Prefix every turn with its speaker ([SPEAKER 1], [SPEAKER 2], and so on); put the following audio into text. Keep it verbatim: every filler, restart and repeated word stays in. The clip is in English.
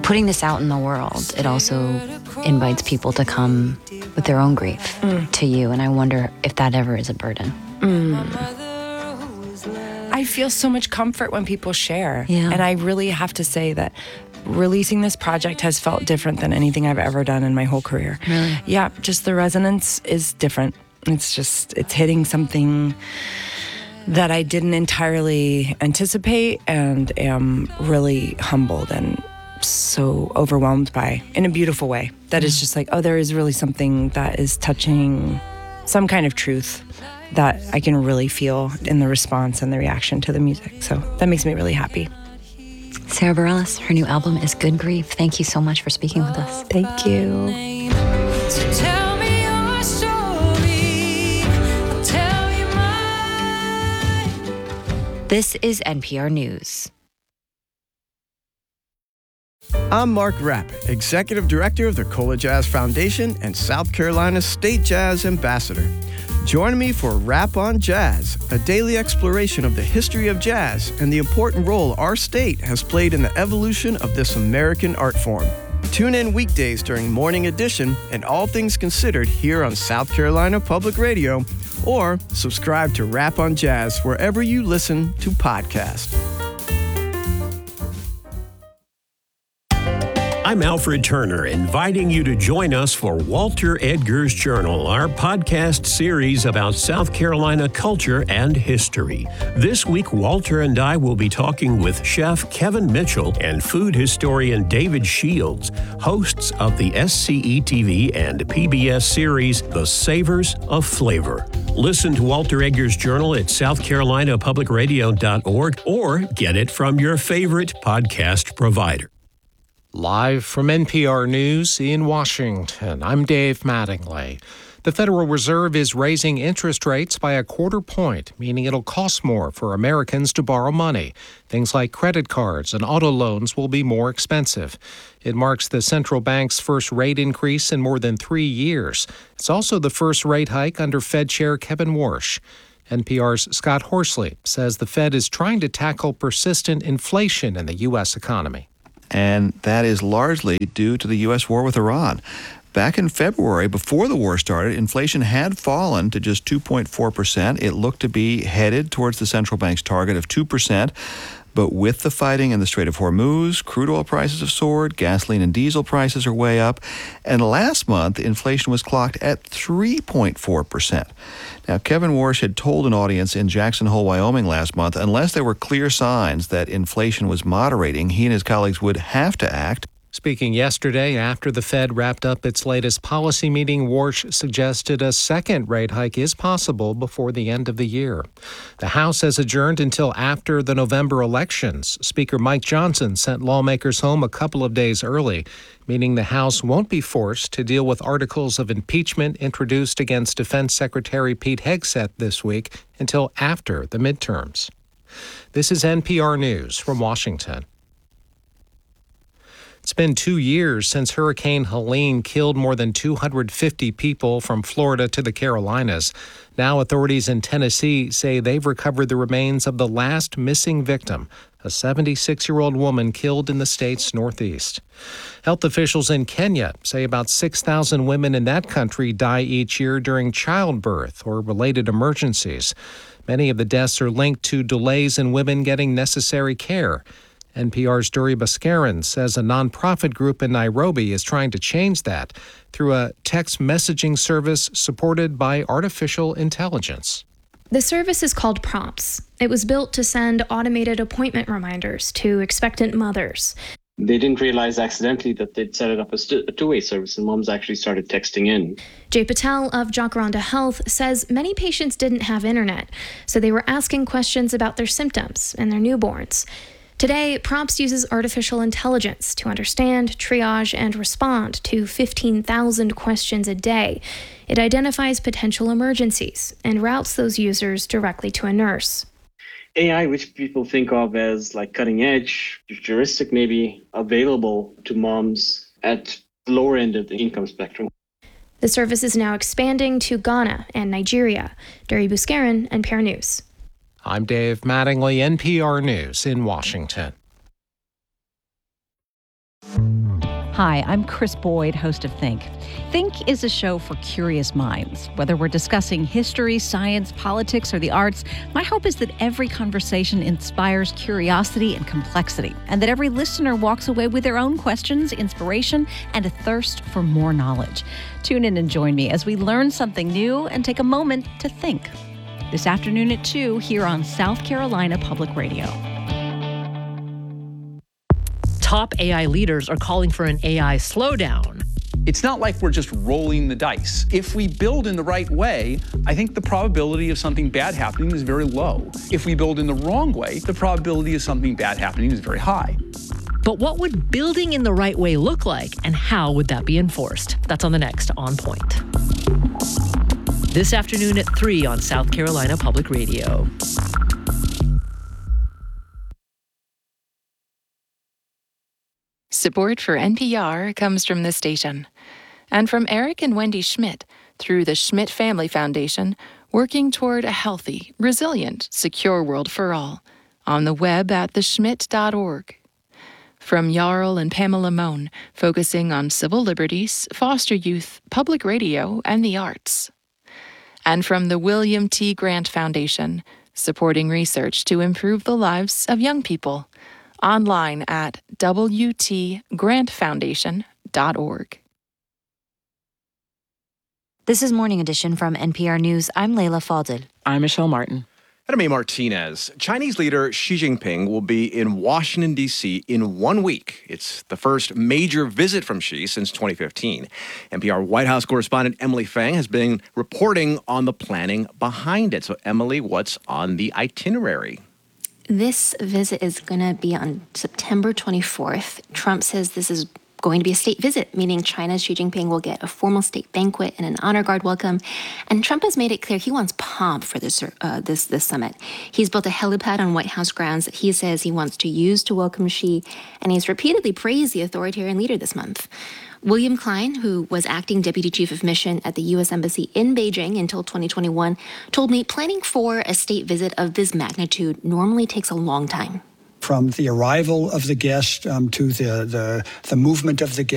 [SPEAKER 1] putting this out in the world, it also invites people to come with their own grief mm. to you. And I wonder if that ever is a burden.
[SPEAKER 2] Mm. I feel so much comfort when people share.
[SPEAKER 1] Yeah.
[SPEAKER 2] And I really have to say that releasing this project has felt different than anything I've ever done in my whole career.
[SPEAKER 1] Really?
[SPEAKER 2] Yeah, just the resonance is different. It's just, it's hitting something that I didn't entirely anticipate and am really humbled and so overwhelmed by in a beautiful way. That is just like, oh, there is really something that is touching some kind of truth that I can really feel in the response and the reaction to the music. So that makes me really happy.
[SPEAKER 1] Sara Bareilles, her new album is Good Grief. Thank you so much for speaking with us.
[SPEAKER 2] Thank you.
[SPEAKER 1] This is N P R News.
[SPEAKER 3] I'm Mark Rapp, Executive Director of the Cola Jazz Foundation and South Carolina State Jazz Ambassador. Join me for Rap on Jazz, a daily exploration of the history of jazz and the important role our state has played in the evolution of this American art form. Tune in weekdays during Morning Edition and All Things Considered here on South Carolina Public Radio, or subscribe to Rap on Jazz wherever you listen to podcasts.
[SPEAKER 4] I'm Alfred Turner, inviting you to join us for Walter Edgar's Journal, our podcast series about South Carolina culture and history. This week, Walter and I will be talking with Chef Kevin Mitchell and food historian David Shields, hosts of the S C E T V and P B S series The Savors of Flavor. Listen to Walter Edgar's Journal at south carolina public radio dot org or get it from your favorite podcast provider.
[SPEAKER 5] Live from N P R News in Washington, I'm Dave Mattingly. The Federal Reserve is raising interest rates by a quarter point, meaning it'll cost more for Americans to borrow money. Things like credit cards and auto loans will be more expensive. It marks the central bank's first rate increase in more than three years. It's also the first rate hike under Fed Chair Kevin Warsh. N P R's Scott Horsley says the Fed is trying to tackle persistent inflation in the U S economy.
[SPEAKER 6] And that is largely due to the U S war with Iran. Back in February, before the war started, inflation had fallen to just two point four percent. It looked to be headed towards the central bank's target of two percent. But with the fighting in the Strait of Hormuz, crude oil prices have soared, gasoline and diesel prices are way up, and last month, inflation was clocked at three point four percent. Now, Kevin Warsh had told an audience in Jackson Hole, Wyoming last month, unless there were clear signs that inflation was moderating, he and his colleagues would have to act.
[SPEAKER 5] Speaking yesterday after the Fed wrapped up its latest policy meeting, Warsh suggested a second rate hike is possible before the end of the year. The House has adjourned until after the November elections. Speaker Mike Johnson sent lawmakers home a couple of days early, meaning the House won't be forced to deal with articles of impeachment introduced against Defense Secretary Pete Hegseth this week until after the midterms. This is N P R News from Washington. It's been two years since Hurricane Helene killed more than two hundred fifty people from Florida to the Carolinas. Now authorities in Tennessee say they've recovered the remains of the last missing victim, a seventy-six-year-old woman killed in the state's northeast. Health officials in Kenya say about six thousand women in that country die each year during childbirth or related emergencies. Many of the deaths are linked to delays in women getting necessary care. N P R's Duri Baskaran says a nonprofit group in Nairobi is trying to change that through a text messaging service supported by artificial intelligence.
[SPEAKER 7] The service is called Prompts. It was built to send automated appointment reminders to expectant mothers.
[SPEAKER 8] They didn't realize accidentally that they'd set it up as a two-way service, and moms actually started texting in.
[SPEAKER 7] Jay Patel of Jacaranda Health says many patients didn't have internet, so they were asking questions about their symptoms and their newborns. Today, Prompts uses artificial intelligence to understand, triage, and respond to fifteen thousand questions a day. It identifies potential emergencies and routes those users directly to a nurse.
[SPEAKER 8] A I, which people think of as like cutting edge, futuristic maybe, available to moms at the lower end of the income spectrum.
[SPEAKER 7] The service is now expanding to Ghana and Nigeria. Duri Baskaran, N P R News.
[SPEAKER 5] I'm Dave Mattingly, N P R News in Washington.
[SPEAKER 9] Hi, I'm Chris Boyd, host of Think. Think is a show for curious minds. Whether we're discussing history, science, politics, or the arts, my hope is that every conversation inspires curiosity and complexity, and that every listener walks away with their own questions, inspiration, and a thirst for more knowledge. Tune in and join me as we learn something new and take a moment to think. This afternoon at two here on South Carolina Public Radio.
[SPEAKER 10] Top A I leaders are calling for an A I slowdown.
[SPEAKER 11] It's not like we're just rolling the dice. If we build in the right way, I think the probability of something bad happening is very low. If we build in the wrong way, the probability of something bad happening is very high.
[SPEAKER 10] But what would building in the right way look like, and how would that be enforced? That's on the next On Point. This afternoon at three on South Carolina Public Radio.
[SPEAKER 12] Support for N P R comes from this station and from Eric and Wendy Schmidt through the Schmidt Family Foundation, working toward a healthy, resilient, secure world for all on the web at the schmidt dot org. From Jarl and Pamela Mohn, focusing on civil liberties, foster youth, public radio, and the arts. And from the William T. Grant Foundation, supporting research to improve the lives of young people. Online at w t grant foundation dot org.
[SPEAKER 1] This is Morning Edition from N P R News. I'm Layla Fadel.
[SPEAKER 13] I'm Michelle Martin.
[SPEAKER 14] And I'm A. Martinez. Chinese leader Xi Jinping will be in Washington, D C in one week. It's the first major visit from Xi since twenty fifteen. N P R White House correspondent Emily Fang has been reporting on the planning behind it. So, Emily, what's on the itinerary?
[SPEAKER 15] This visit is going to be on September twenty-fourth. Trump says this is going to be a state visit, meaning China's Xi Jinping will get a formal state banquet and an honor guard welcome. And Trump has made it clear he wants pomp for this uh, this this summit. He's built a helipad on White House grounds that he says he wants to use to welcome Xi, and he's repeatedly praised the authoritarian leader this month. William Klein, who was acting deputy chief of mission at the U S Embassy in Beijing until twenty twenty-one, told me planning for a state visit of this magnitude normally takes a long time.
[SPEAKER 16] From the arrival of the guest um, to the, the, the movement of the guest.